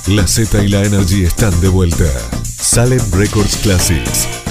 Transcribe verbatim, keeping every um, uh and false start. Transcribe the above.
La Z y la Energy están de vuelta. Salem Records Classics.